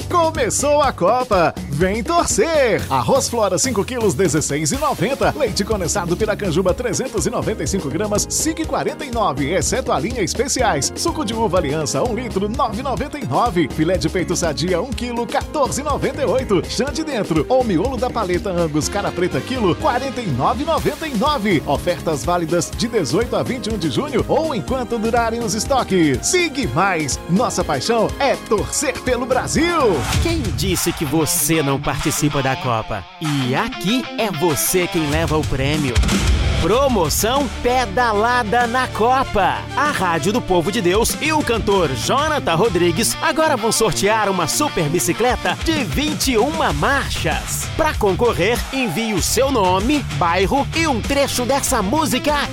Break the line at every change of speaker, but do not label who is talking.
Começou a Copa, vem torcer! Arroz Flora 5 quilos, 16,90. Leite condensado Piracanjuba 395 gramas, 5,49, exceto a linha especiais. Suco de uva Aliança 1 litro, 9,99. Filé de peito Sadia 1 quilo, 14,98. Chã de dentro ou miolo da paleta Angus cara preta quilo, 49,99. Ofertas válidas de 18 a 21 de junho ou enquanto durarem os estoques. Sigue Mais, nossa paixão é torcer pelo Brasil.
Quem disse que você não participa da Copa? E aqui é você quem leva o prêmio. Promoção Pedalada na Copa. A Rádio do Povo de Deus e o cantor Jonathan Rodrigues agora vão sortear uma super bicicleta de 21 marchas. Para concorrer, envie o seu nome, bairro e um trecho dessa música